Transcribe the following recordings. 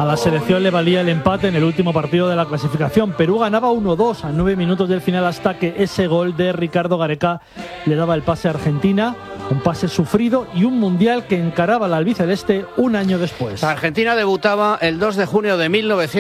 la selección le valía el empate en el último partido de la clasificación. Perú ganaba 1-2 a 9 minutos del final hasta que ese gol de Ricardo Gareca le daba el pase a Argentina. Un pase sufrido y un mundial que encaraba al albiceleste un año después. Argentina debutaba el 2 de junio de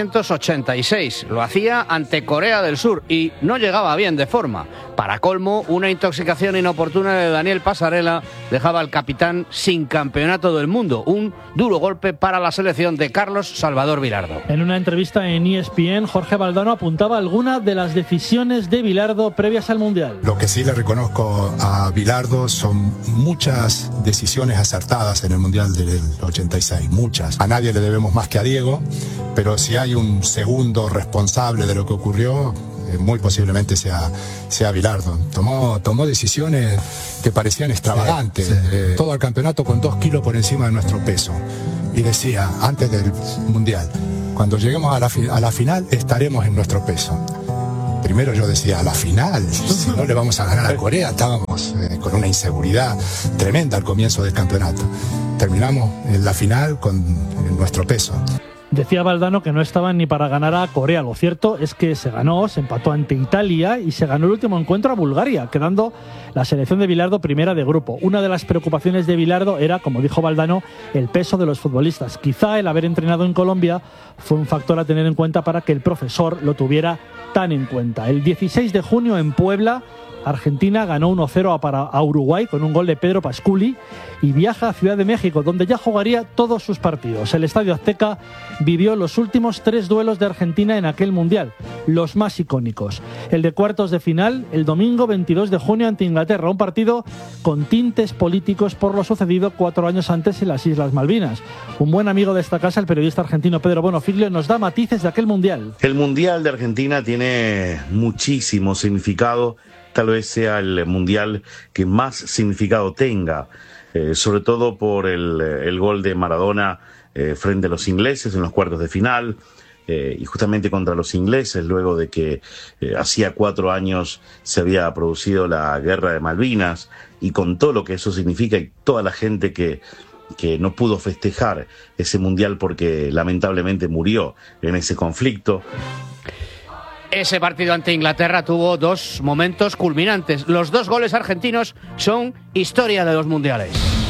1986. Lo hacía ante Corea del Sur y no llegaba bien de forma. Para colmo, una intoxicación inoportuna de Daniel Passarella dejaba al capitán sin campeonato del mundo. Un duro golpe para la selección de Carlos Salvador Vilardo. En una entrevista en ESPN, Jorge Valdano apuntaba algunas de las decisiones de Vilardo previas al mundial. Lo que sí le reconozco a Vilardo son muchas decisiones acertadas en el mundial del 86, muchas. A nadie le debemos más que a Diego, pero si hay un segundo responsable de lo que ocurrió, muy posiblemente sea Vilardo. Tomó decisiones que parecían extravagantes. Todo el campeonato con 2 kilos por encima de nuestro peso. Y decía, antes del mundial, cuando lleguemos a la final estaremos en nuestro peso. Primero yo decía, a la final, si no le vamos a ganar a Corea, estábamos con una inseguridad tremenda al comienzo del campeonato. Terminamos en la final con nuestro peso. Decía Valdano que no estaban ni para ganar a Corea. Lo cierto es que se empató ante Italia y se ganó el último encuentro a Bulgaria, quedando la selección de Vilardo primera de grupo. Una de las preocupaciones de Vilardo era, como dijo Valdano, el peso de los futbolistas. Quizá el haber entrenado en Colombia fue un factor a tener en cuenta para que el profesor lo tuviera tan en cuenta. El 16 de junio en Puebla, Argentina ganó 1-0 a Uruguay con un gol de Pedro Pasculi y viaja a Ciudad de México, donde ya jugaría todos sus partidos. El Estadio Azteca vivió los últimos 3 duelos de Argentina en aquel mundial, los más icónicos. El de cuartos de final, el domingo 22 de junio ante Inglaterra, un partido con tintes políticos por lo sucedido 4 años antes en las Islas Malvinas. Un buen amigo de esta casa, el periodista argentino Pedro Bonofiglio, nos da matices de aquel mundial. El mundial de Argentina tiene muchísimo significado. Tal vez sea el mundial que más significado tenga, sobre todo por el gol de Maradona frente a los ingleses en los cuartos de final, y justamente contra los ingleses, luego de que hacía 4 años se había producido la guerra de Malvinas, y con todo lo que eso significa y toda la gente que no pudo festejar ese mundial porque lamentablemente murió en ese conflicto. Ese partido ante Inglaterra tuvo 2 momentos culminantes. Los 2 goles argentinos son historia de los mundiales.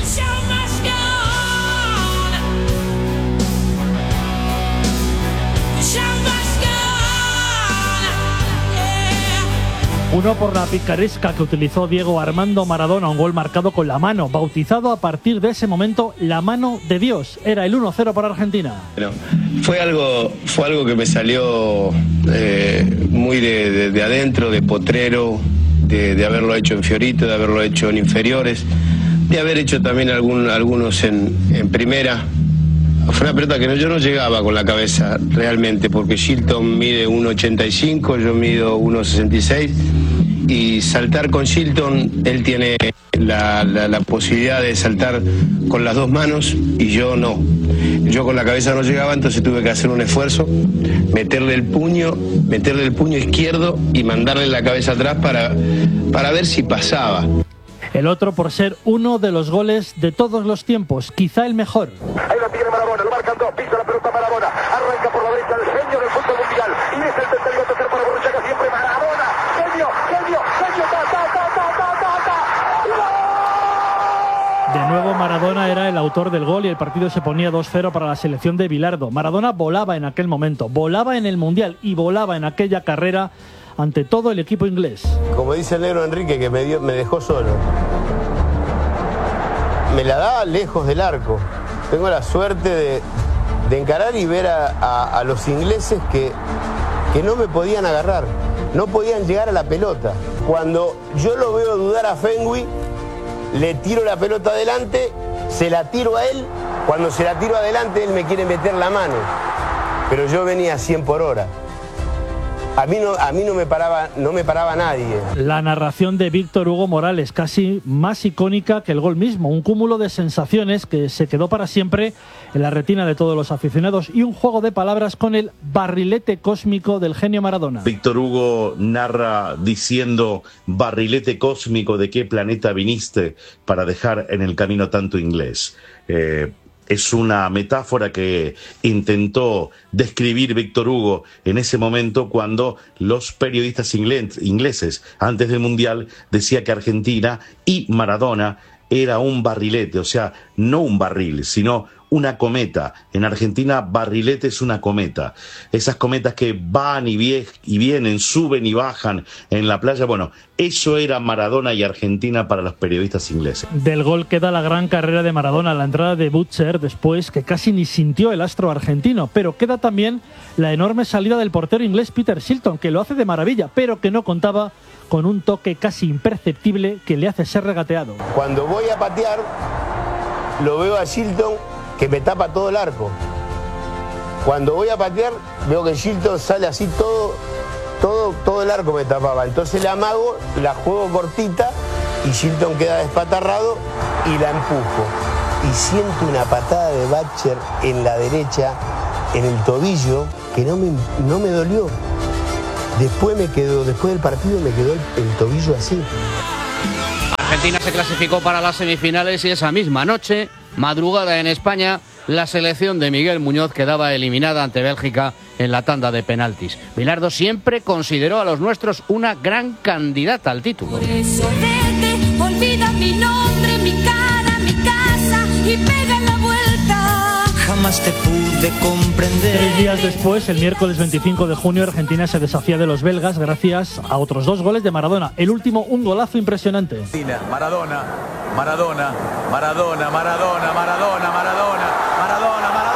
Uno por la picaresca que utilizó Diego Armando Maradona, un gol marcado con la mano, bautizado a partir de ese momento la mano de Dios. Era el 1-0 para Argentina. Bueno, fue algo que me salió muy de adentro, de potrero, de haberlo hecho en Fiorito, de haberlo hecho en inferiores, de haber hecho también algunos en primera. Fue una pelota que yo no llegaba con la cabeza realmente, porque Shilton mide 1,85, yo mido 1,66, y saltar con Shilton, él tiene la posibilidad de saltar con las 2 manos y yo no. Yo con la cabeza no llegaba, entonces tuve que hacer un esfuerzo, meterle el puño izquierdo y mandarle la cabeza atrás para ver si pasaba. El otro por ser uno de los goles de todos los tiempos, quizá el mejor. Ahí lo tiene Maradona, lo marcan 2, pisa la pelota Maradona, arranca por la derecha el genio del fútbol mundial, y es el tercero a tocar para Borruchaga, siempre Maradona, genio, De nuevo Maradona era el autor del gol y el partido se ponía 2-0 para la selección de Vilardo. Maradona volaba en aquel momento, volaba en el mundial y volaba en aquella carrera ante todo el equipo inglés. Como dice el negro Enrique, que me dejó solo. Me la daba lejos del arco. Tengo la suerte de encarar y ver a los ingleses que no me podían agarrar, no podían llegar a la pelota. Cuando yo lo veo dudar a Fenwick, le tiro la pelota adelante, se la tiro a él. Cuando se la tiro adelante, él me quiere meter la mano. Pero yo venía a 100 por hora. A mí no me paraba nadie. La narración de Víctor Hugo Morales, casi más icónica que el gol mismo. Un cúmulo de sensaciones que se quedó para siempre en la retina de todos los aficionados y un juego de palabras con el barrilete cósmico del genio Maradona. Víctor Hugo narra diciendo: barrilete cósmico, ¿de qué planeta viniste para dejar en el camino tanto inglés? Es una metáfora que intentó describir Víctor Hugo en ese momento cuando los periodistas ingleses antes del Mundial decía que Argentina y Maradona era un barrilete, o sea, no un barril, sino una cometa. En Argentina, barrilete es una cometa. Esas cometas que van y vienen, suben y bajan en la playa. Bueno, eso era Maradona y Argentina para los periodistas ingleses. Del gol queda la gran carrera de Maradona, la entrada de Butcher después, que casi ni sintió el astro argentino. Pero queda también la enorme salida del portero inglés Peter Shilton, que lo hace de maravilla, pero que no contaba con un toque casi imperceptible que le hace ser regateado. Cuando voy a patear, lo veo a Shilton que me tapa todo el arco. Cuando voy a patear, veo que Shilton sale así todo el arco me tapaba. Entonces la amago, la juego cortita y Shilton queda despatarrado y la empujo. Y siento una patada de Butcher en la derecha, en el tobillo, que no me dolió. Después del partido me quedó el tobillo así. Argentina se clasificó para las semifinales y esa misma noche, madrugada en España, la selección de Miguel Muñoz quedaba eliminada ante Bélgica en la tanda de penaltis. Bilardo siempre consideró a los nuestros una gran candidata al título. Por eso vete, olvida mi nombre, mi cara, mi casa y pega la vuelta. Jamás te pude comprender. 3 días después, el miércoles 25 de junio, Argentina se deshacía de los belgas gracias a otros 2 goles de Maradona. El último, un golazo impresionante. Maradona, Maradona, Maradona, Maradona, Maradona, Maradona, Maradona, Maradona.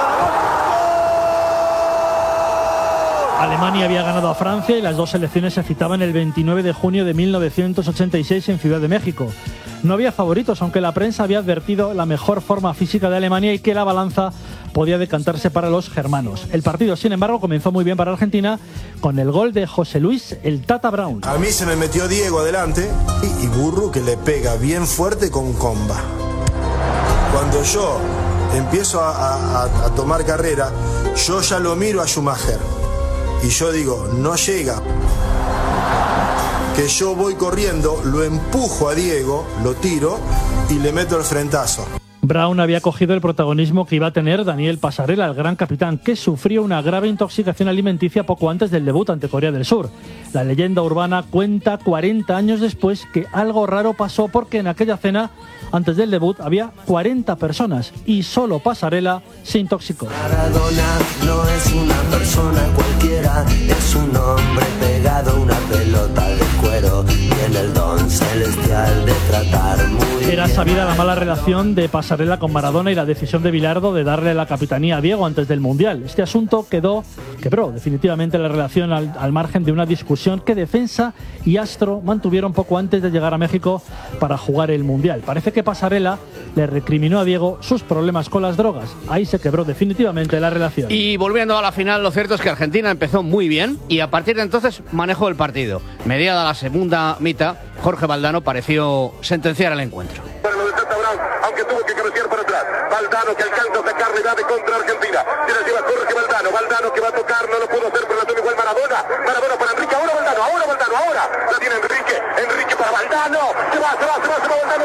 Alemania había ganado a Francia y las 2 selecciones se citaban el 29 de junio de 1986 en Ciudad de México. No había favoritos, aunque la prensa había advertido la mejor forma física de Alemania y que la balanza podía decantarse para los germanos. El partido, sin embargo, comenzó muy bien para Argentina con el gol de José Luis el Tata Brown. A mí se me metió Diego adelante y Burru que le pega bien fuerte con comba. Cuando yo empiezo a tomar carrera, yo ya lo miro a Schumacher y yo digo, no llega. Que yo voy corriendo, lo empujo a Diego, lo tiro y le meto el frentazo. Brown había cogido el protagonismo que iba a tener Daniel Passarella, el gran capitán, que sufrió una grave intoxicación alimenticia poco antes del debut ante Corea del Sur. La leyenda urbana cuenta 40 años después que algo raro pasó porque en aquella cena, antes del debut, había 40 personas y solo Passarella se intoxicó. Maradona no es una persona cualquiera, es un hombre pegado a una pelota de cuero, tiene el don celestial de tratar muy bien. Era sabida la mala relación de Passarella con Maradona y la decisión de Bilardo de darle la capitanía a Diego antes del Mundial. Este asunto quebró definitivamente la relación al margen de una discusión que Defensa y Astro mantuvieron poco antes de llegar a México para jugar el Mundial. Parece que Passarella le recriminó a Diego sus problemas con las drogas. Ahí se quebró definitivamente la relación. Y volviendo a la final, lo cierto es que Argentina empezó muy bien y a partir de entonces manejó el partido. Mediada la segunda mitad, Jorge Valdano pareció sentenciar el encuentro. Aunque tuvo que cabecear para atrás. Valdano que alcanza a sacarle da de contra Argentina. Se la lleva Jorge Valdano. Valdano que va a tocar, no lo pudo hacer, pero la toma igual Maradona. Maradona para Enrique. Ahora Valdano, ahora. La tiene Enrique. Enrique para Valdano. Se va Valdano.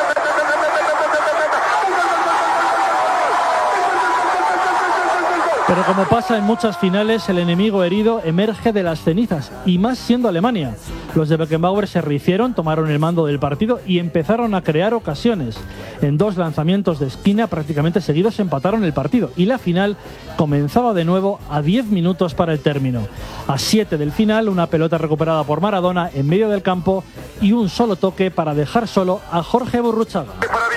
Pero como pasa en muchas finales, el enemigo herido emerge de las cenizas, y más siendo Alemania. Los de Beckenbauer se rehicieron, tomaron el mando del partido y empezaron a crear ocasiones. En 2 lanzamientos de esquina prácticamente seguidos empataron el partido y la final comenzaba de nuevo a 10 minutos para el término. A 7 del final, una pelota recuperada por Maradona en medio del campo y un solo toque para dejar solo a Jorge Burruchaga.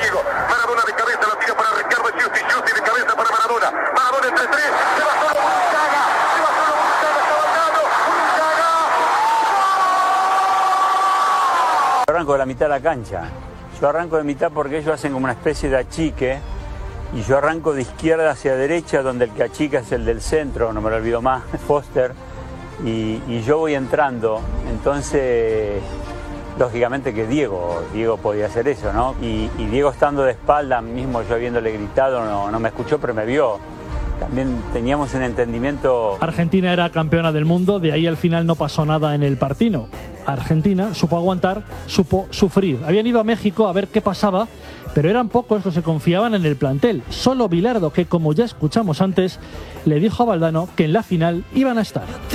Yo arranco de la mitad de la cancha. Yo arranco de mitad porque ellos hacen como una especie de achique y yo arranco de izquierda hacia derecha, donde el que achica es el del centro, no me lo olvido más, Foster, y yo voy entrando. Entonces, lógicamente que Diego podía hacer eso, ¿no? Y Diego estando de espalda, mismo yo habiéndole gritado, no me escuchó, pero me vio. también teníamos un entendimiento. Argentina era campeona del mundo, de ahí al final no pasó nada en el partido. Argentina supo aguantar, supo sufrir. Habían ido a México a ver qué pasaba, pero eran pocos los que confiaban en el plantel. Solo Bilardo, que como ya escuchamos antes, le dijo a Valdano que en la final iban a estar.